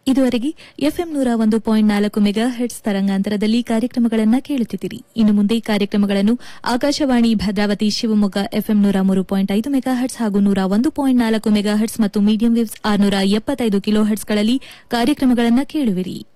ಇದುವರೆಗೆ ಎಫ್ಎಂ 101.4 ಮೆಗಾಹೆರ್ಟ್ಸ್ ತರಂಗಾಂತರದಲ್ಲಿ ಕಾರ್ಯಕ್ರಮಗಳನ್ನು ಕೇಳುತ್ತಿದ್ದೀರಿ. ಇನ್ನು ಮುಂದೆ ಕಾರ್ಯಕ್ರಮಗಳನ್ನು ಆಕಾಶವಾಣಿ ಭದ್ರಾವತಿ ಶಿವಮೊಗ್ಗ ಎಫ್ಎಂ 103.5 ಮೆಗಾಹೆರ್ಟ್ಸ್ ಹಾಗೂ 101.4 ಮೆಗಾಹೆರ್ಟ್ಸ್ ಮತ್ತು ಮೀಡಿಯಂ ವೇವ್ಸ್ 675 ಕಿಲೋಹೆರ್ಟ್ಸ್ಗಳಲ್ಲಿ ಕಾರ್ಯಕ್ರಮಗಳನ್ನು ಕೇಳುವಿರಿ.